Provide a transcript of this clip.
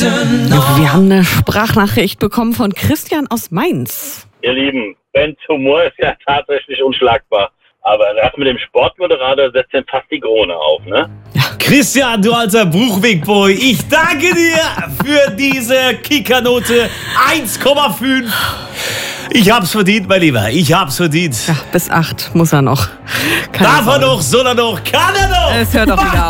Wir haben eine Sprachnachricht bekommen von Christian aus Mainz. Ihr Lieben, Bens Humor ist ja tatsächlich unschlagbar. Aber das mit dem Sportmoderator setzt den fast die Krone auf, ne? Christian, du alter Bruchwegboy, ich danke dir für diese Kickernote 1,5. Ich hab's verdient, mein Lieber, ich hab's verdient. Ja, bis 8 muss er noch. Darf er noch, soll er noch, kann er noch? Es hört doch wieder auf.